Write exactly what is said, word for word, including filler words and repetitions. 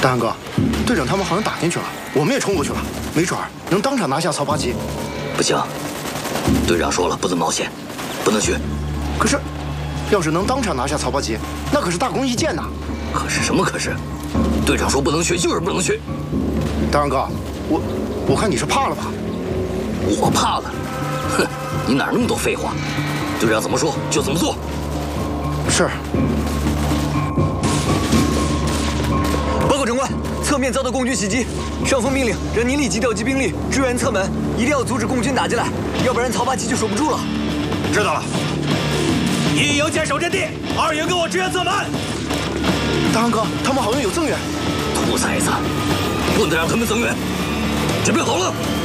大汉哥，队长他们好像打进去了，我们也冲过去了，没准儿能当场拿下曹八旗。 不行，队长说了不能冒险，不能去。 可是，要是能当场拿下曹八旗，那可是大功一件呐。 可是什么可是？队长说不能去，就是不能去。 大汉哥，我我看你是怕了吧？ 我怕了？哼，你哪那么多废话？队长怎么说就怎么做。 是。 报告长官，侧面遭到共军袭击，上峰命令让您立即调集兵力支援侧门，一定要阻止共军打进来，要不然曹八旗就守不住了。 知道了。一营坚守阵地，二营跟我支援侧门。 大汉哥，他们好像有增援。 兔崽子，不能让他们增援。准备好了。